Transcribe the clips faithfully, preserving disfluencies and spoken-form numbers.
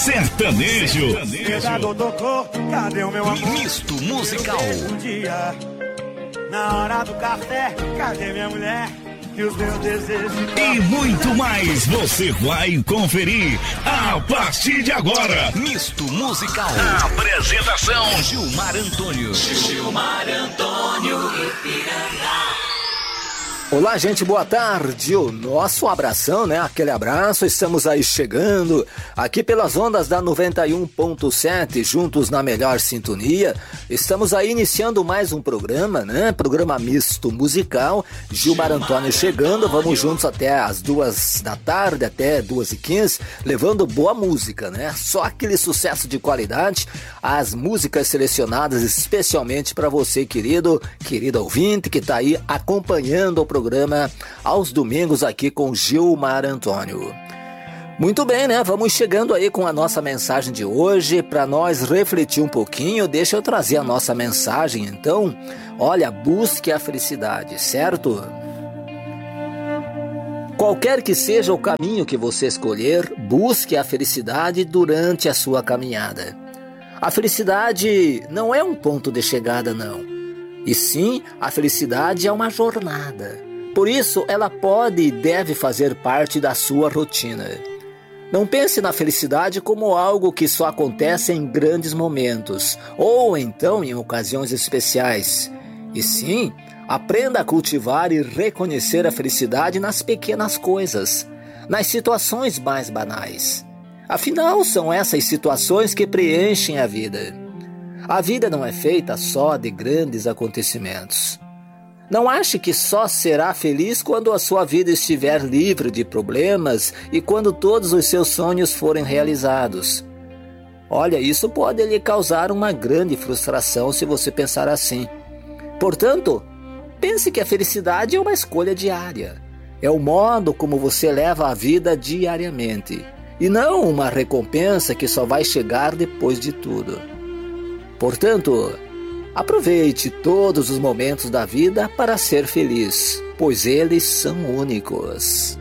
sertanejo. Pegador tocou, cadê o meu amor? Misto musical. Um dia, na hora do café, cadê minha mulher? E os meus desejos. E muito mais você vai conferir a partir de agora. Misto musical. Apresentação: Gilmar Antônio. Gilmar Antônio Ipiranga. Olá, gente, boa tarde. O nosso abração, né? Aquele abraço. Estamos aí chegando aqui pelas ondas da noventa e um ponto sete, juntos na melhor sintonia. Estamos aí iniciando mais um programa, né? Programa Misto Musical. Gilmar Antônio chegando. Vamos juntos até as duas da tarde, até duas e quinze, levando boa música, né? Só aquele sucesso de qualidade. As músicas selecionadas especialmente para você, querido, querido ouvinte, que tá aí acompanhando o programa. programa aos domingos aqui com Gilmar Antônio. Muito bem, né? Vamos chegando aí com a nossa mensagem de hoje para nós refletir um pouquinho. Deixa eu trazer a nossa mensagem, então. Olha, busque a felicidade, certo? Qualquer que seja o caminho que você escolher, busque a felicidade durante a sua caminhada. A felicidade não é um ponto de chegada, não. E sim, a felicidade é uma jornada. Por isso, ela pode e deve fazer parte da sua rotina. Não pense na felicidade como algo que só acontece em grandes momentos, ou então em ocasiões especiais. E sim, aprenda a cultivar e reconhecer a felicidade nas pequenas coisas, nas situações mais banais. Afinal, são essas situações que preenchem a vida. A vida não é feita só de grandes acontecimentos. Não ache que só será feliz quando a sua vida estiver livre de problemas e quando todos os seus sonhos forem realizados. Olha, isso pode lhe causar uma grande frustração se você pensar assim. Portanto, pense que a felicidade é uma escolha diária. É o modo como você leva a vida diariamente, e não uma recompensa que só vai chegar depois de tudo. Portanto, aproveite todos os momentos da vida para ser feliz, pois eles são únicos.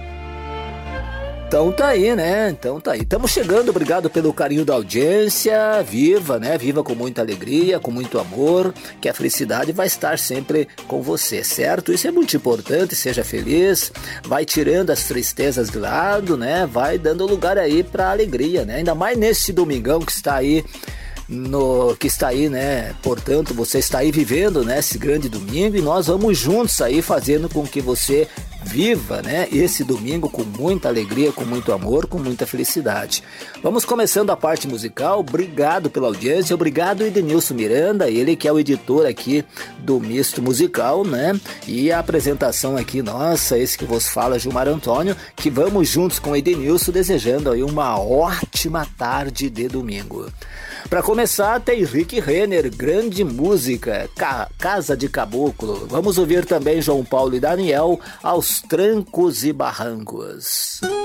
Então tá aí, né? Então tá aí. Estamos chegando, obrigado pelo carinho da audiência. Viva, né? Viva com muita alegria, com muito amor, que a felicidade vai estar sempre com você, certo? Isso é muito importante, seja feliz, vai tirando as tristezas de lado, né? Vai dando lugar aí para alegria, né? Ainda mais nesse domingão que está aí, No, que está aí, né? Portanto, você está aí vivendo, né, esse grande domingo, e nós vamos juntos aí fazendo com que você viva, né, esse domingo com muita alegria, com muito amor, com muita felicidade. Vamos começando a parte musical. Obrigado pela audiência, obrigado Edenilson Miranda, ele que é o editor aqui do Misto Musical, né? E a apresentação aqui nossa, esse que vos fala, Gilmar Antônio, que vamos juntos com o Edenilson desejando aí uma ótima tarde de domingo. Para começar, tem Rick Renner, grande música, Ca- Casa de Caboclo. Vamos ouvir também João Paulo e Daniel, Aos Trancos e Barrancos.